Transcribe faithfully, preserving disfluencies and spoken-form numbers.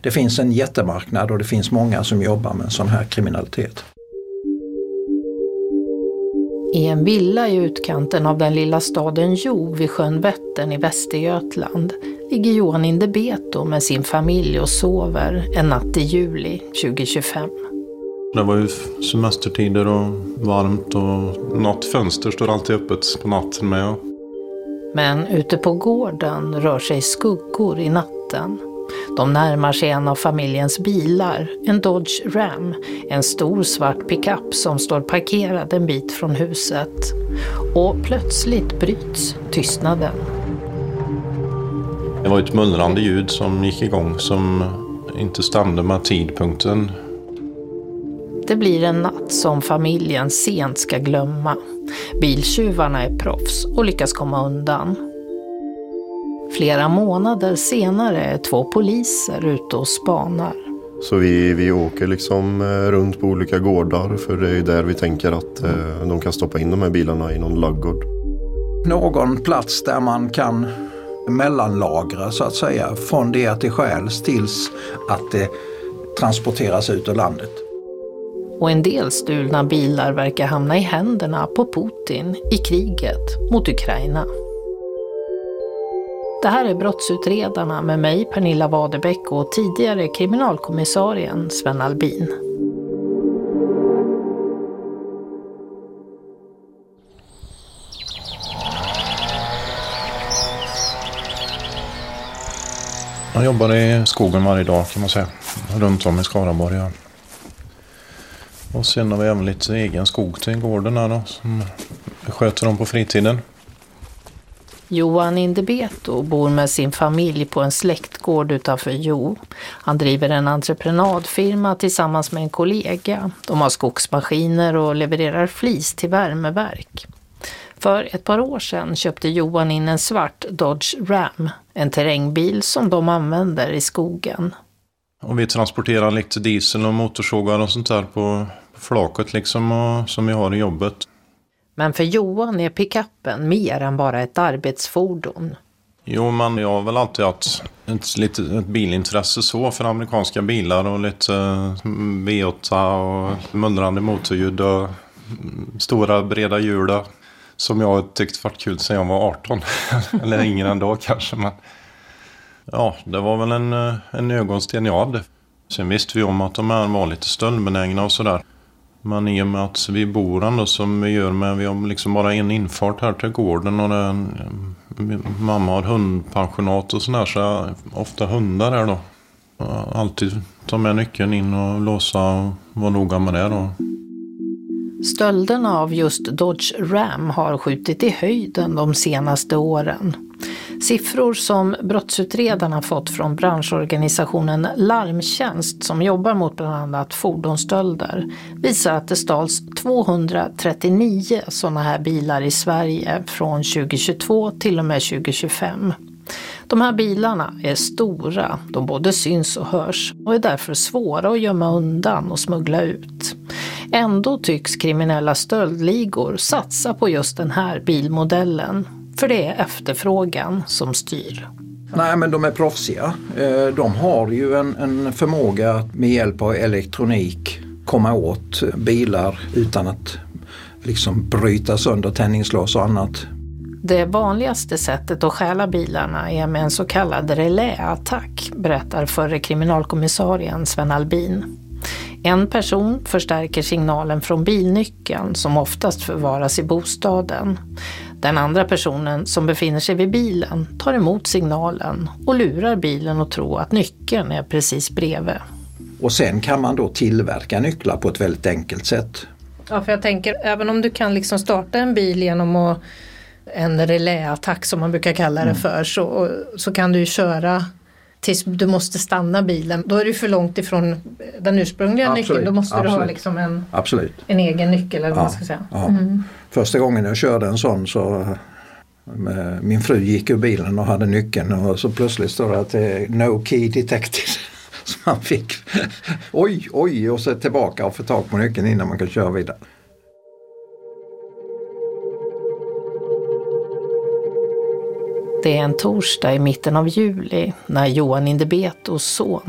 det finns en jättemarknad och det finns många som jobbar med sån här kriminalitet. I en villa i utkanten av den lilla staden Jo vid sjön Vättern i Västergötland ligger Johan Indebeto med sin familj och sover en natt i juli tjugohundratjugofem. Det var ju semestertider och varmt och något fönster står alltid öppet på natten med. Men ute på gården rör sig skuggor i natten. De närmar sig en av familjens bilar, en Dodge Ram, en stor svart pickup som står parkerad en bit från huset. Och plötsligt bryts tystnaden. Det var ett mullrande ljud som gick igång som inte stämde med tidpunkten. Det blir en natt som familjen sent ska glömma. Biltjuvarna är proffs och lyckas komma undan. Flera månader senare är två poliser ute och spanar. Så vi, vi åker liksom runt på olika gårdar, för det är ju där vi tänker att eh, de kan stoppa in de här bilarna i någon laggård. Någon plats där man kan mellanlagra så att säga, från det att det stjäls tills att det transporteras ut ur landet. Och en del stulna bilar verkar hamna i händerna på Putin i kriget mot Ukraina. Det här är brottsutredarna med mig, Pernilla Wadebeck, och tidigare kriminalkommissarien Sven Albin. Jag jobbar i skogen varje dag kan man säga, runt om i Skaraborg. Ja. Och sen har vi även lite egen skog till gården här då, som sköter dem på fritiden. Johan Indebeto bor med sin familj på en släktgård utanför Jo. Han driver en entreprenadfirma tillsammans med en kollega. De har skogsmaskiner och levererar flis till värmeverk. För ett par år sedan köpte Johan in en svart Dodge Ram, en terrängbil som de använder i skogen. Och vi transporterar lite diesel och motorsågar och sånt där på flaket liksom, och, som vi har i jobbet. Men för Johan är pickuppen mer än bara ett arbetsfordon. Jo, men jag har väl alltid haft ett, lite, ett bilintresse så för amerikanska bilar och lite V åtta och mullrande motorljud och stora breda hjul som jag har tyckt varit kul sedan jag var arton. Eller ingen ändå kanske, men ja, det var väl en, en ögonsten jag hade. Sen visste vi om att de här var lite stöldbenägna och sådär. Men i och med att vi bor ändå som vi gör med, vi har liksom bara en infart här till gården och det, mamma har hundpensionat och sådär, så ofta hundar här då. Alltid ta med nyckeln in och låsa och vara noga med det då. Stölderna av just Dodge Ram har skjutit i höjden de senaste åren. Siffror som brottsutredarna fått från branschorganisationen Larmtjänst som jobbar mot bland annat fordonsstölder visar att det stals tvåhundratrettionio sådana här bilar i Sverige från tjugohundratjugotvå till och med tjugohundratjugofem. De här bilarna är stora, de både syns och hörs och är därför svåra att gömma undan och smuggla ut. Ändå tycks kriminella stöldligor satsa på just den här bilmodellen. För det är efterfrågan som styr. Nej, men de är proffsiga. De har ju en, en förmåga att med hjälp av elektronik komma åt bilar utan att liksom bryta sönder tändningslås och annat. Det vanligaste sättet att stjäla bilarna är med en så kallad reläattack, berättar förre kriminalkommissarien Sven Albin. En person förstärker signalen från bilnyckeln som oftast förvaras i bostaden. Den andra personen som befinner sig vid bilen tar emot signalen och lurar bilen att tro att nyckeln är precis bredvid. Och sen kan man då tillverka nycklar på ett väldigt enkelt sätt. Ja, för jag tänker, även om du kan liksom starta en bil genom att, en reläattack som man brukar kalla det för, så, så kan du ju köra tills du måste stanna bilen. Då är du för långt ifrån den ursprungliga Absolut. nyckeln. Då måste Absolut. du ha liksom en, Absolut. en egen nyckel eller ja. vad man ska säga. Ja. Mm. Första gången jag körde en sån så min fru gick ur bilen och hade nyckeln och så plötsligt står det att det är no key detected. Så man fick oj, oj och så tillbaka och få tag på nyckeln innan man kan köra vidare. Det är en torsdag i mitten av juli när Johan Indebetos son